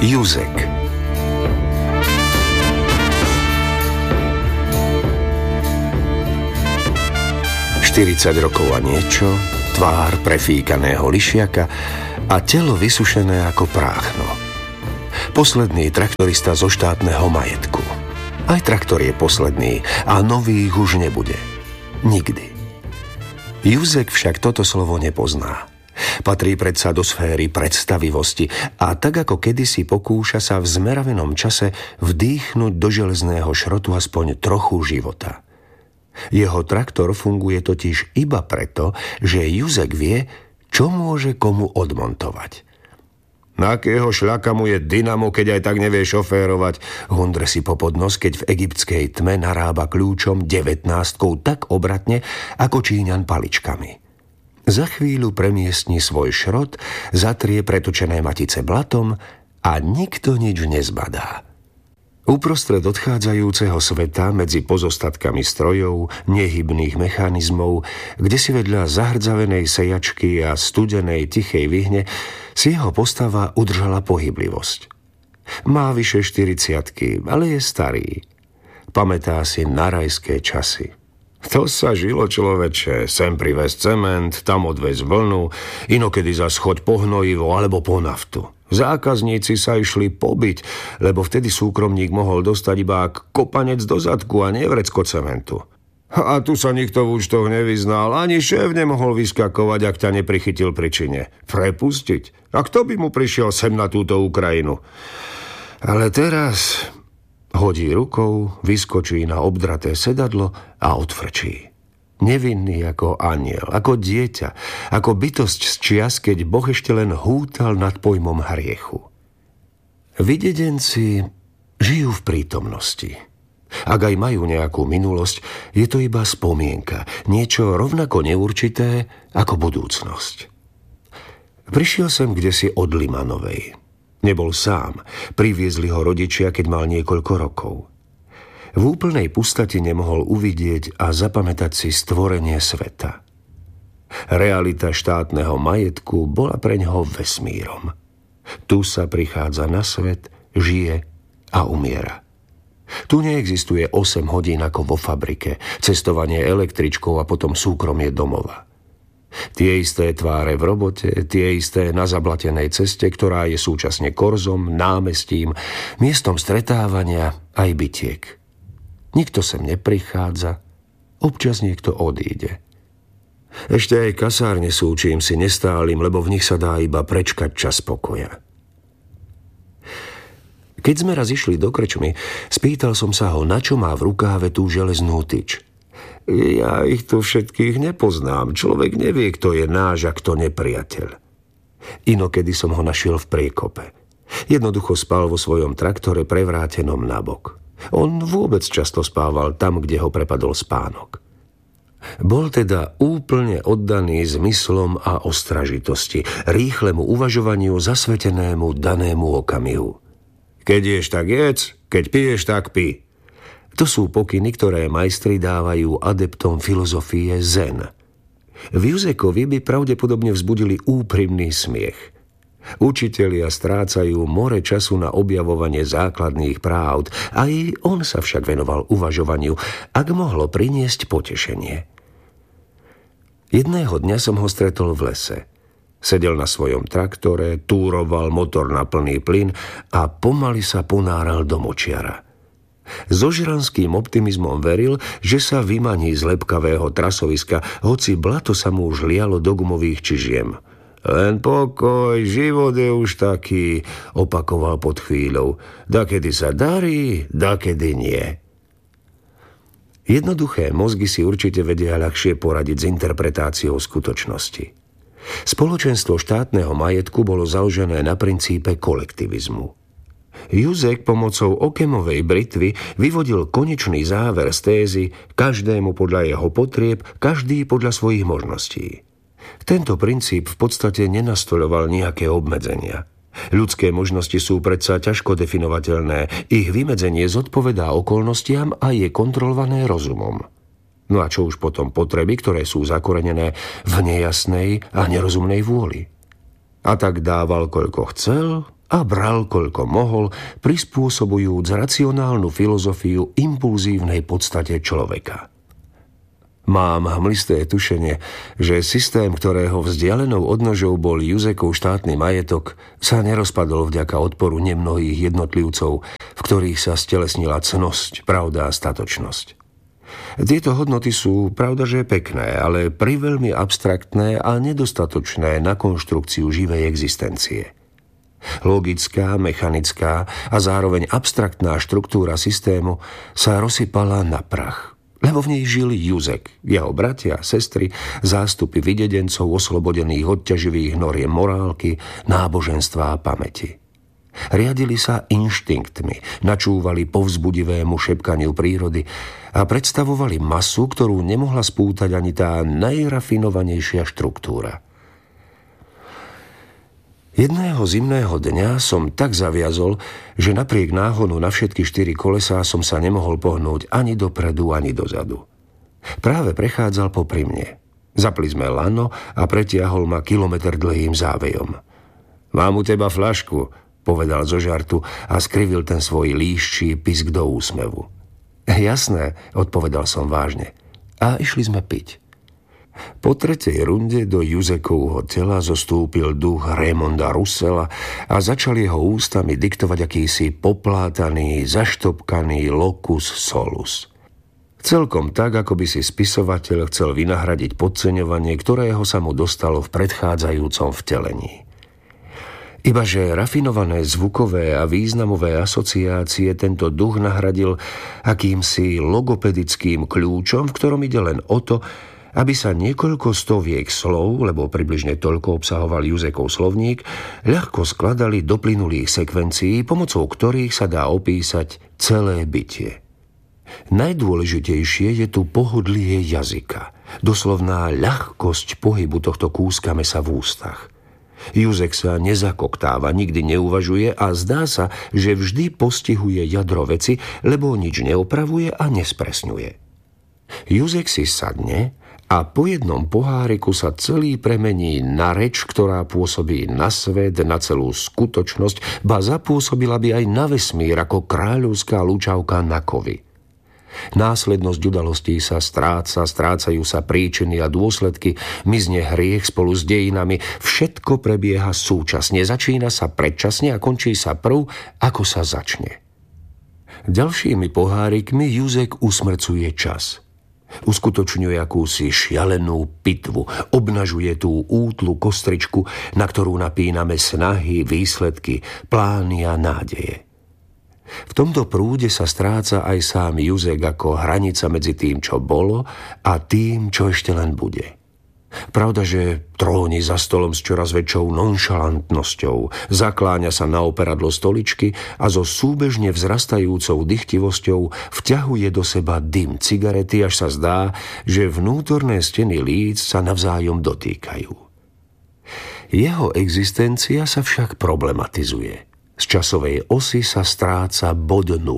Juzek. Štyridsať rokov a niečo, tvár prefíkaného lišiaka a telo vysušené ako práchno. Posledný traktorista zo štátneho majetku. Aj traktor je posledný a nových už nebude. Nikdy. Juzek však toto slovo nepozná. Patrí predsa do sféry predstavivosti a tak ako kedysi pokúša sa v zmeravenom čase vdýchnuť do železného šrotu aspoň trochu života. Jeho traktor funguje totiž iba preto, že Juzek vie, čo môže komu odmontovať. Na akého šľaka mu je dynamo, keď aj tak nevie šoférovať, hundre si popod nos, keď v egyptskej tme narába kľúčom 19-kou tak obratne, ako Číňan paličkami. Za chvíľu premiestni svoj šrot, zatrie pretočené matice blatom a nikto nič nezbadá. Uprostred odchádzajúceho sveta medzi pozostatkami strojov, nehybných mechanizmov, kde si vedľa zahrdzavenej sejačky a studenej tichej vyhne si jeho postava udržala pohyblivosť. Má vyše 40-ky, ale je starý. Pamätá si na rajské časy. To sa žilo, človeče, sem privez cement, tam odvez vlnu, inokedy zas choď po hnojivo alebo po naftu. Zákazníci sa išli pobiť, lebo vtedy súkromník mohol dostať iba kopanec do zadku a nie vrecko cementu. A tu sa nikto v účtoch nevyznal, ani šéf nemohol vyskakovať, ak ťa neprichytil pri čine. Prepustiť? A kto by mu prišiel sem na túto Ukrajinu? Ale teraz hodí rukou, vyskočí na obdraté sedadlo a odfrčí. Nevinný ako anjel, ako dieťa, ako bytosť z čias, keď Boh ešte len hútal nad pojmom hriechu. Videdenci žijú v prítomnosti. Ak aj majú nejakú minulosť, je to iba spomienka, niečo rovnako neurčité ako budúcnosť. Prišiel sem kdesi od Limanovej. Nebol sám, priviezli ho rodičia, keď mal niekoľko rokov. V úplnej pustate nemohol uvidieť a zapamätať si stvorenie sveta. Realita štátneho majetku bola preňho vesmírom. Tu sa prichádza na svet, žije a umiera. Tu neexistuje 8 hodín ako vo fabrike, cestovanie električkou a potom súkromie domova. Tie isté tváre v robote, tie isté na zablatenej ceste, ktorá je súčasne korzom, námestím, miestom stretávania aj bytiek. Nikto sem neprichádza, občas niekto odíde. Ešte aj kasárne sú čímsi nestálym, lebo v nich sa dá iba prečkať čas pokoja. Keď sme raz išli do krčmy, spýtal som sa ho, na čo má v rukáve tú železnú tyč. Ja ich tu všetkých nepoznám, človek nevie, kto je náš a kto nepriateľ. Inokedy som ho našiel v priekope. Jednoducho spal vo svojom traktore prevrátenom nabok. On vôbec často spával tam, kde ho prepadol spánok. Bol teda úplne oddaný zmyslom a ostražitosti, rýchlemu uvažovaniu zasvetenému danému okamihu. Keď ješ, tak jedz, keď piješ, tak pí. To sú pokyny, ktoré majstri dávajú adeptom filozofie zen. V Juzekovi by pravdepodobne vzbudili úprimný smiech. Učitelia strácajú more času na objavovanie základných práv, aj on sa však venoval uvažovaniu, ak mohlo priniesť potešenie. Jedného dňa som ho stretol v lese. Sedel na svojom traktore, túroval motor na plný plyn a pomaly sa ponáral do močiara. So žiranským optimizmom veril, že sa vymaní z lepkavého trasoviska, hoci blato sa mu už lialo do gumových čižiem. Len pokoj, život je už taký, opakoval pod chvíľou. Dakedy sa darí, dakedy nie. Jednoduché mozgy si určite vedia ľahšie poradiť s interpretáciou skutočnosti. Spoločenstvo štátneho majetku bolo založené na princípe kolektivizmu. Juzek pomocou okemovej britvy vyvodil konečný záver z tézy každému podľa jeho potrieb, každý podľa svojich možností. Tento princíp v podstate nenastoľoval nejaké obmedzenia. Ľudské možnosti sú predsa ťažko definovateľné, ich vymedzenie zodpovedá okolnostiam a je kontrolované rozumom. No a čo už potom potreby, ktoré sú zakorenené v nejasnej a nerozumnej vôli? A tak dával, koľko chcel a bral, koľko mohol, prispôsobujúc racionálnu filozofiu impulzívnej podstate človeka. Mám hmlisté tušenie, že systém, ktorého vzdialenou odnožou bol Juzekov štátny majetok, sa nerozpadol vďaka odporu nemnohých jednotlivcov, v ktorých sa stelesnila cnosť, pravda a statočnosť. Tieto hodnoty sú, pravda, že pekné, ale priveľmi abstraktné a nedostatočné na konštrukciu živej existencie. Logická, mechanická a zároveň abstraktná štruktúra systému sa rozsypala na prach, lebo v nej žil Juzek, jeho bratia, sestry, zástupy videdencov oslobodených od ťaživých noriem morálky, náboženstva a pamäti. Riadili sa inštinktmi, načúvali povzbudivému šepkaniu prírody a predstavovali masu, ktorú nemohla spútať ani tá najrafinovanejšia štruktúra. Jedného zimného dňa som tak zaviazol, že napriek náhonu na všetky 4 kolesá som sa nemohol pohnúť ani dopredu, ani dozadu. Práve prechádzal popri mne. Zapli sme lano a pretiahol ma kilometr dlhým závejom. Mám u teba fľašku, povedal zo žartu a skrivil ten svoj líščí pisk do úsmevu. Jasné, odpovedal som vážne. A išli sme piť. Po 3. runde do Juzekovho tela zostúpil duch Raymonda Russella a začal jeho ústami diktovať akýsi poplátaný, zaštopkaný locus solus. Celkom tak, ako by si spisovateľ chcel vynahradiť podceňovanie, ktorého sa mu dostalo v predchádzajúcom vtelení. Ibaže rafinované zvukové a významové asociácie tento duch nahradil akýmsi logopedickým kľúčom, v ktorom ide len o to, aby sa niekoľko stoviek slov, lebo približne toľko obsahoval Juzekov slovník, ľahko skladali do plynulých sekvencií, pomocou ktorých sa dá opísať celé bytie. Najdôležitejšie je tu pohodlie jazyka, doslovná ľahkosť pohybu tohto kúska mesa v ústach. Juzek sa nezakoktáva, nikdy neuvažuje a zdá sa, že vždy postihuje jadro veci, lebo nič neopravuje a nespresňuje. Juzek si sadne a po jednom poháriku sa celý premení na reč, ktorá pôsobí na svet, na celú skutočnosť, ba zapôsobila by aj na vesmír ako kráľovská lúčavka na kovy. Následnosť udalostí sa strácajú sa príčiny a dôsledky, mizne hriech spolu s dejinami, všetko prebieha súčasne, začína sa predčasne a končí sa prv, ako sa začne. Ďalšími pohárikmi Juzek usmrcuje čas. Uskutočňuje akúsi šialenú pitvu, obnažuje tú útlu kostričku, na ktorú napíname snahy, výsledky, plány a nádeje. V tomto prúde sa stráca aj sám Juzek ako hranica medzi tým, čo bolo, a tým, čo ešte len bude. Pravda, že tróni za stolom s čoraz väčšou nonšalantnosťou, zakláňa sa na operadlo stoličky a so súbežne vzrastajúcou dychtivosťou vťahuje do seba dym cigarety, až sa zdá, že vnútorné steny líc sa navzájom dotýkajú. Jeho existencia sa však problematizuje. Z časovej osy sa stráca bod 0.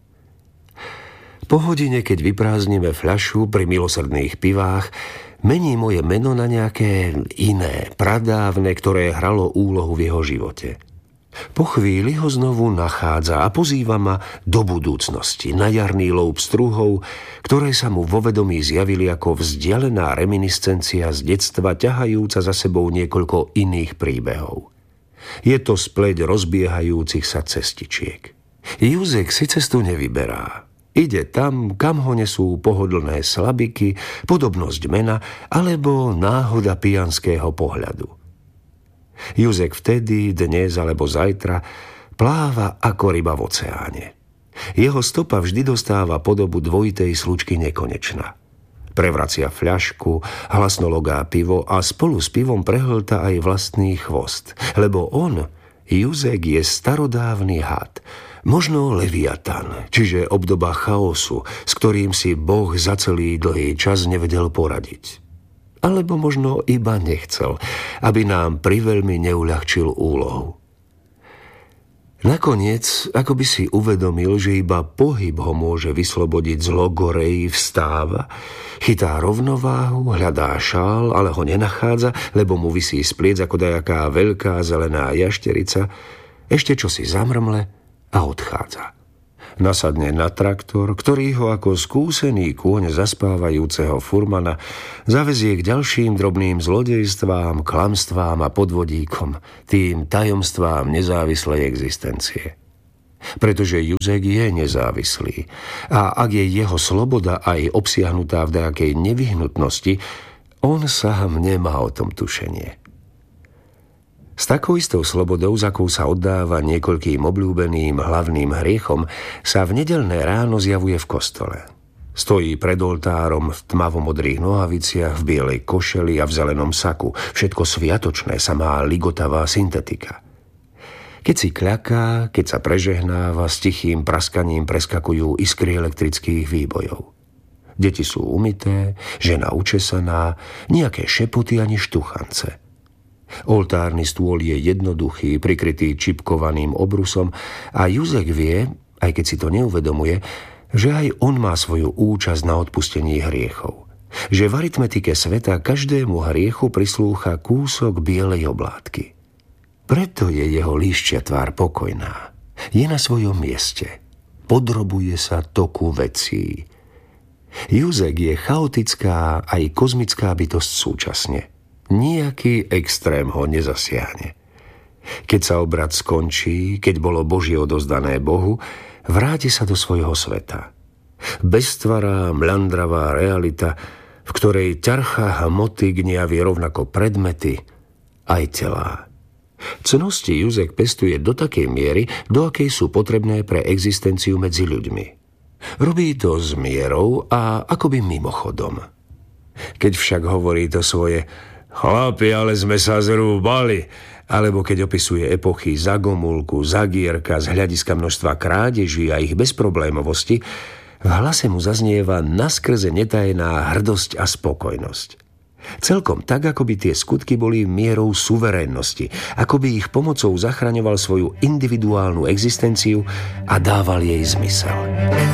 Po hodine, keď vyprázdnime fľašu pri milosrdných pivách, mení moje meno na nejaké iné, pradávne, ktoré hralo úlohu v jeho živote. Po chvíli ho znovu nachádza a pozýva ma do budúcnosti, na jarný lób struhov, ktoré sa mu vo vedomí zjavili ako vzdialená reminiscencia z detstva, ťahajúca za sebou niekoľko iných príbehov. Je to spleť rozbiehajúcich sa cestičiek. Juzek si cestu nevyberá. Ide tam, kam ho nesú pohodlné slabiky, podobnosť mena alebo náhoda pijanského pohľadu. Juzek vtedy, dnes alebo zajtra pláva ako ryba v oceáne. Jeho stopa vždy dostáva podobu dvojitej slučky Nekonečna. Prevracia fľašku, hlasno logá pivo a spolu s pivom prehlta aj vlastný chvost, lebo on, Juzek, je starodávny had, možno Leviatan, čiže obdoba chaosu, s ktorým si Boh za celý dlhý čas nevedel poradiť. Alebo možno iba nechcel, aby nám priveľmi neuľahčil úlohu. Nakoniec, ako by si uvedomil, že iba pohyb ho môže vyslobodiť z logorej, vstáva, chytá rovnováhu, hľadá šál, ale ho nenachádza, lebo mu visí z pliec ako dajaká veľká zelená jašterica Ešte čo si zamrmle a odchádza. Nasadne na traktor, ktorý ho ako skúsený kôň zaspávajúceho furmana zavezie k ďalším drobným zlodejstvám, klamstvám a podvodíkom, tým tajomstvám nezávislej existencie. Pretože Juzek je nezávislý a ak je jeho sloboda aj obsiahnutá v nejakej nevyhnutnosti, on sám nemá o tom tušenie. S takou istou slobodou, za akou sa oddáva niekoľkým obľúbeným hlavným hriechom, sa v nedeľné ráno zjavuje v kostole. Stojí pred oltárom v tmavomodrých nohaviciach, v bielej košeli a v zelenom saku. Všetko sviatočné, samá ligotavá syntetika. Keď si kľaká, keď sa prežehnáva, s tichým praskaním preskakujú iskry elektrických výbojov. Deti sú umyté, žena učesaná, nejaké šepoty ani štuchance. Oltárny stôl je jednoduchý, prikrytý čipkovaným obrusom a Juzek vie, aj keď si to neuvedomuje, že aj on má svoju účasť na odpustení hriechov. Že v aritmetike sveta každému hriechu prislúcha kúsok bielej oblátky. Preto je jeho líščia tvár pokojná. Je na svojom mieste. Podrobuje sa toku vecí. Juzek je chaotická aj kozmická bytosť súčasne. Nijaký extrém ho nezasiahne. Keď sa obrad skončí, keď bolo Božie odozdané Bohu, vráti sa do svojho sveta. Beztvará, mľandravá realita, v ktorej ťarcha hmoty gniavie rovnako predmety aj telá. Cnosti Juzek pestuje do takej miery, do akej sú potrebné pre existenciu medzi ľuďmi. Robí to s mierou a akoby mimochodom. Keď však hovorí to svoje "Chlapi, ale sme sa zrúbali", alebo keď opisuje epochy za Gomulku, za Gierka z hľadiska množstva krádeží a ich bezproblémovosti, v hlase mu zaznieva naskrze netajená hrdosť a spokojnosť. Celkom tak, ako by tie skutky boli mierou suverénnosti, ako by ich pomocou zachraňoval svoju individuálnu existenciu a dával jej zmysel.